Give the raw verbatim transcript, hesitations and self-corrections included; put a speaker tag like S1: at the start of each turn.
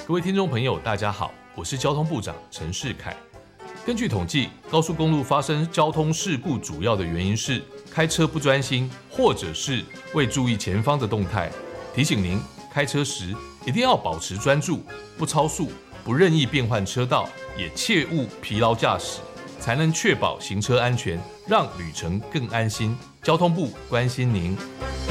S1: 各位听众朋友，大家好，我是交通部长陈世凯。根据统计，高速公路发生交通事故主要的原因是开车不专心，或者是未注意前方的动态。提醒您，开车时一定要保持专注，不超速，不任意变换车道，也切勿疲劳驾驶，才能确保行车安全，让旅程更安心。交通部关心您。